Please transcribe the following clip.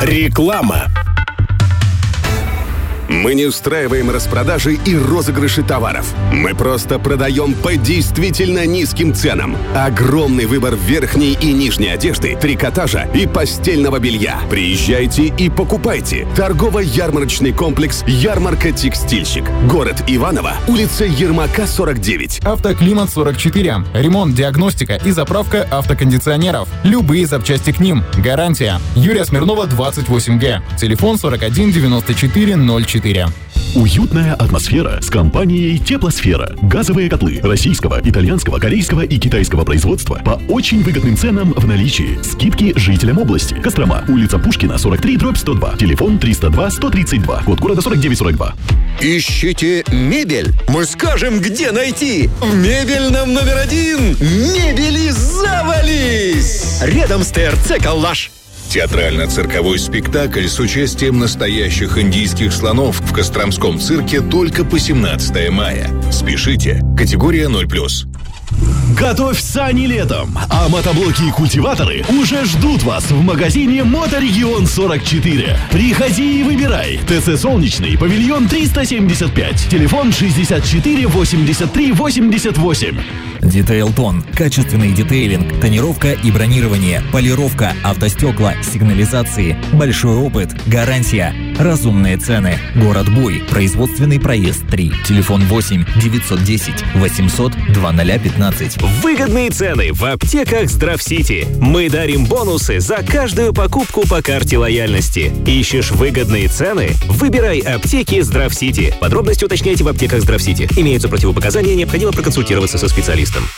Реклама. Мы не устраиваем распродажи и розыгрыши товаров. Мы просто продаем по действительно низким ценам. Огромный выбор верхней и нижней одежды, трикотажа и постельного белья. Приезжайте и покупайте. Торгово-ярмарочный комплекс «Ярмарка Текстильщик». Город Иваново, улица Ермака, 49. Автоклимат 44. Ремонт, диагностика и заправка автокондиционеров. Любые запчасти к ним. Гарантия. Юрия Смирнова, 28Г. Телефон 41 94 04. Уютная атмосфера с компанией «Теплосфера». Газовые котлы российского, итальянского, корейского и китайского производства по очень выгодным ценам в наличии. Скидки жителям области. Кострома, улица Пушкина, 43/102. Телефон 302-132. Код города 4942. Ищите мебель? Мы скажем, где найти. В мебельном номер 1. Мебели завались! Рядом с ТРЦ «Коллаж». Театрально-цирковой спектакль с участием настоящих индийских слонов в Костромском цирке только по 17 мая. Спешите. Категория 0+. Готовь сани летом, а мотоблоки и культиваторы уже ждут вас в магазине «Моторегион 44». Приходи и выбирай. ТЦ «Солнечный», павильон 375. Телефон 64 83 88. Детейлтон. Качественный детейлинг, тонировка и бронирование, полировка, автостекла, сигнализации, большой опыт, гарантия, разумные цены. Город Буй. Производственный проезд 3. Телефон 8 910 800 2015. Выгодные цены в аптеках Здравсити. Мы дарим бонусы за каждую покупку по карте лояльности. Ищешь выгодные цены? Выбирай аптеки Здравсити. Подробности уточняйте в аптеках Здравсити. Имеются противопоказания, необходимо проконсультироваться со специалистом.